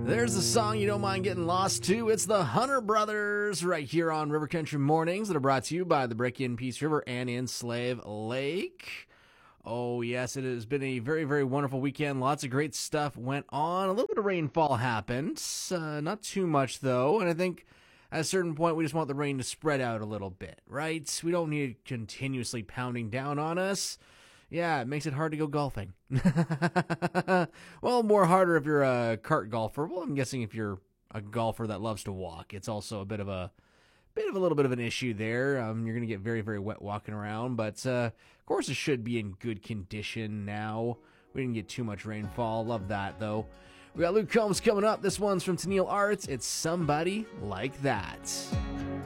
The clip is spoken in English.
There's a song you don't mind getting lost to. It's the Hunter Brothers right here on River Country Mornings that are brought to you by the Break-In Peace River and in Slave Lake. Oh, yes, it has been a very, very wonderful weekend. Lots of great stuff went on. A little bit of rainfall happened. Not too much, though. And I think at a certain point, we just want the rain to spread out a little bit, right? We don't need it continuously pounding down on us. Yeah, it makes it hard to go golfing. Well, more harder if you're a cart golfer. Well, I'm guessing if you're a golfer that loves to walk, it's also a little bit of an issue there. You're going to get very, very wet walking around, but courses should be in good condition now. We didn't get too much rainfall. Love that, though. We got Luke Combs coming up. This one's from Tennille Arts. It's Somebody Like That.